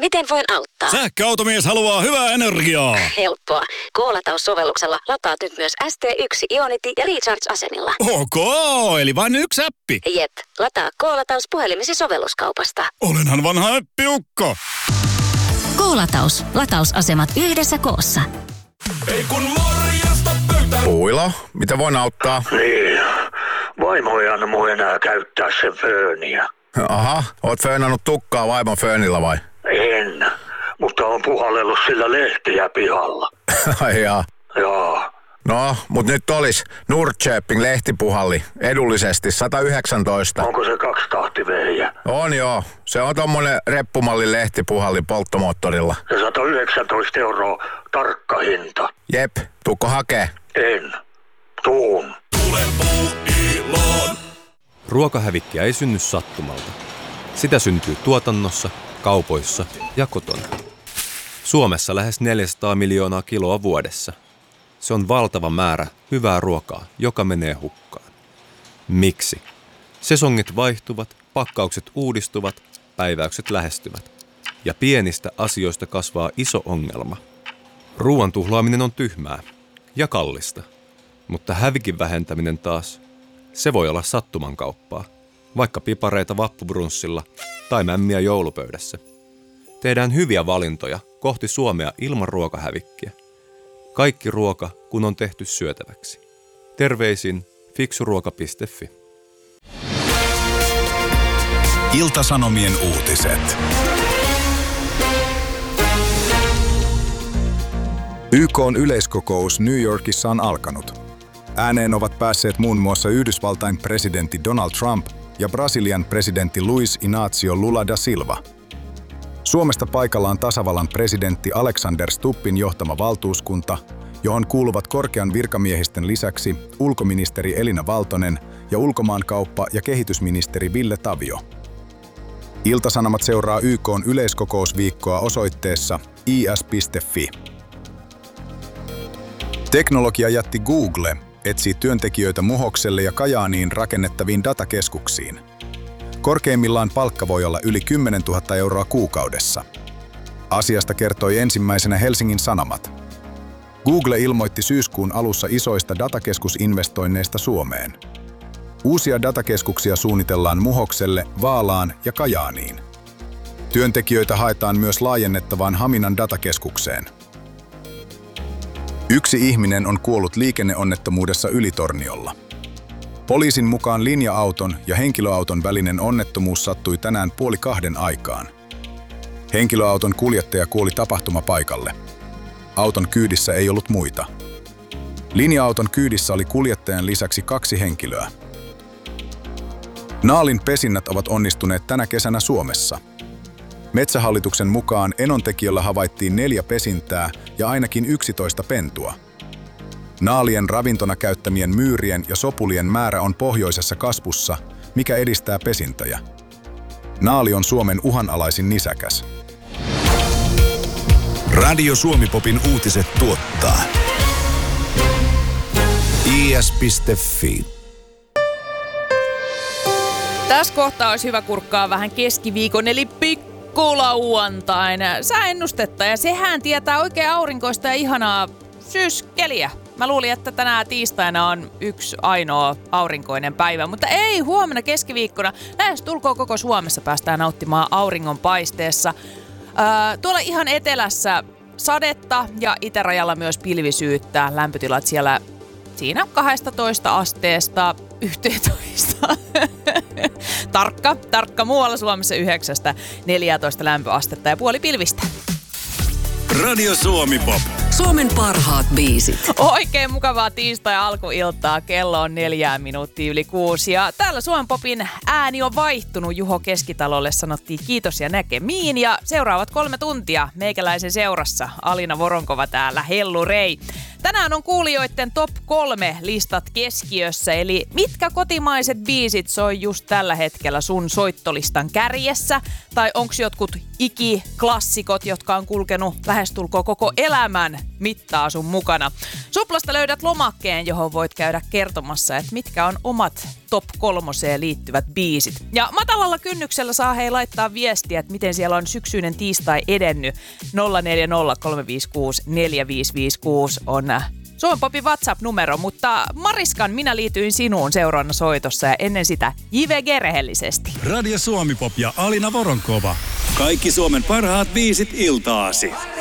Miten voin auttaa? Sähköautomies haluaa hyvää energiaa. Helppoa. K-lataussovelluksella lataat nyt myös ST1, Ionity ja Recharge-asemilla. Ok, eli vain yksi appi. Jep, lataa K-lataus puhelimesi sovelluskaupasta. Olenhan vanha appiukko. K-lataus. Latausasemat yhdessä koossa. Ei kun morjesta pöytään. Puilo, mitä voin auttaa? Niin, vaimo ei anna mun enää käyttää sen fööniä. Aha, oot föönannut tukkaa vaimon föönillä vai? En, mutta on puhallellut sillä lehtiä pihalla. Ai jaa. Joo. No, mut nyt olis Nordköping lehtipuhalli edullisesti 119. Onko se kaksitahtivehjä? On joo, se on tommonen reppumallin lehtipuhalli polttomoottorilla. Ja 119 € tarkka hinta. Jep, tuukko hakee? En. Tuun. Tule Puuiloon. Ruokahävikkiä ei synny sattumalta. Sitä syntyy tuotannossa, kaupoissa ja kotona. Suomessa lähes 400 miljoonaa kiloa vuodessa. Se on valtava määrä hyvää ruokaa, joka menee hukkaan. Miksi? Sesongit vaihtuvat, pakkaukset uudistuvat, päiväykset lähestyvät. Ja pienistä asioista kasvaa iso ongelma. Ruoan tuhlaaminen on tyhmää ja kallista. Mutta hävikin vähentäminen taas, se voi olla sattumankauppaa. Vaikka pipareita vappubrunssilla tai mämmiä joulupöydässä. Tehdään hyviä valintoja kohti Suomea ilman ruokahävikkiä. Kaikki ruoka, kun on tehty syötäväksi. Terveisin fiksuruoka.fi. Ilta-Sanomien uutiset. YK:n yleiskokous New Yorkissa on alkanut. Ääneen ovat päässeet muun muassa Yhdysvaltain presidentti Donald Trump ja Brasilian presidentti Luiz Inácio Lula da Silva. Suomesta paikalla on tasavallan presidentti Alexander Stubbin johtama valtuuskunta, johon kuuluvat korkean virkamiehistön lisäksi ulkoministeri Elina Valtonen ja ulkomaankauppa- ja kehitysministeri Ville Tavio. Ilta-Sanomat seuraa YK:n yleiskokousviikkoa osoitteessa is.fi. Teknologiajätti Google etsii työntekijöitä Muhokselle ja Kajaaniin rakennettaviin datakeskuksiin. Korkeimmillaan palkka voi olla yli 10 000 € kuukaudessa. Asiasta kertoi ensimmäisenä Helsingin Sanomat. Google ilmoitti syyskuun alussa isoista datakeskusinvestoinneista Suomeen. Uusia datakeskuksia suunnitellaan Muhokselle, Vaalaan ja Kajaaniin. Työntekijöitä haetaan myös laajennettavaan Haminan datakeskukseen. Yksi ihminen on kuollut liikenneonnettomuudessa Ylitorniolla. Poliisin mukaan linja-auton ja henkilöauton välinen onnettomuus sattui tänään 1:30 aikaan. Henkilöauton kuljettaja kuoli tapahtumapaikalle. Auton kyydissä ei ollut muita. Linja-auton kyydissä oli kuljettajan lisäksi 2 henkilöä. Naalin pesinnät ovat onnistuneet tänä kesänä Suomessa. Metsähallituksen mukaan enontekiöllä havaittiin 4 pesintää ja ainakin 11 pentua. Naalien ravintona käyttämien myyrien ja sopulien määrä on pohjoisessa kasvussa, mikä edistää pesintöjä. Naali on Suomen uhanalaisin nisäkäs. Radio Suomi-popin uutiset tuottaa is.fi. Tässä kohtaa olisi hyvä kurkkaa vähän keskiviikon eli pikkulauantain sääennustetta ja sehän tietää oikein aurinkoista ja ihanaa syyskeliä. Mä luulin, että tänään tiistaina on yksi ainoa aurinkoinen päivä, mutta ei, huomenna keskiviikkona lähestulkoon koko Suomessa päästään nauttimaan auringon paisteessa. Tuolla ihan etelässä sadetta ja itärajalla myös pilvisyyttä. Lämpötilat siellä siinä 12 asteesta 11. Tarkka muualla Suomessa 9-14 lämpöastetta ja puoli pilvistä. Radio Suomi Pop. Suomen parhaat biisit. Oikein mukavaa tiistai-alkuiltaa. Kello on 4 minuuttia yli 6. Ja täällä Suomen Popin ääni on vaihtunut. Juho Keskitalolle sanottiin kiitos ja näkemiin. Ja seuraavat 3 tuntia meikäläisen seurassa. Alina Voronkova täällä, hellurei. Tänään on kuulijoiden top 3 listat keskiössä. Eli mitkä kotimaiset biisit soi just tällä hetkellä sun soittolistan kärjessä? Tai onko jotkut ikiklassikot, jotka on kulkenut lähestulkoon koko elämän mittaa sun mukana? Suplasta löydät lomakkeen, johon voit käydä kertomassa, että mitkä on omat top 3 liittyvät biisit. Ja matalalla kynnyksellä saa laittaa viestiä, että miten siellä on syksyinen tiistai edennyt. 0403564556 on Suomen Popin WhatsApp-numero, mutta Mariskan minä liityin sinuun seuraavana soitossa ja ennen sitä JVG rehellisesti. Radio Suomi Pop ja Alina Voronkova. Kaikki Suomen parhaat biisit iltaasi.